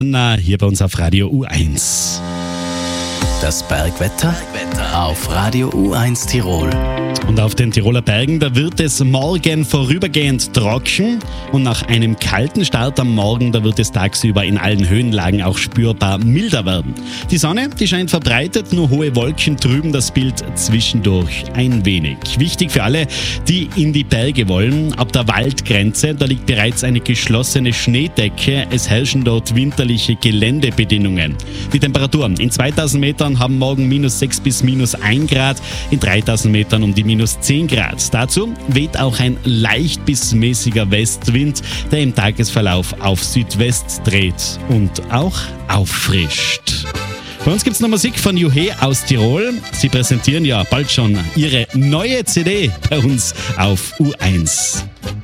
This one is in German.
Na, hier bei uns auf Radio U1. Das Bergwetter auf Radio U1 Tirol. Und auf den Tiroler Bergen, da wird es morgen vorübergehend trocken und nach einem kalten Start am Morgen, da wird es tagsüber in allen Höhenlagen auch spürbar milder werden. Die Sonne, die scheint verbreitet, nur hohe Wolken trüben das Bild zwischendurch ein wenig. Wichtig für alle, die in die Berge wollen, ab der Waldgrenze, da liegt bereits eine geschlossene Schneedecke, es herrschen dort winterliche Geländebedingungen. Die Temperaturen in 2000 Metern haben morgen -6 bis -1 Grad, in 3000 Metern um die -10 Grad. Dazu weht auch ein leicht bis mäßiger Westwind, der im Tagesverlauf auf Südwest dreht und auch auffrischt. Bei uns gibt es noch Musik von Juhe aus Tirol. Sie präsentieren ja bald schon ihre neue CD bei uns auf U1.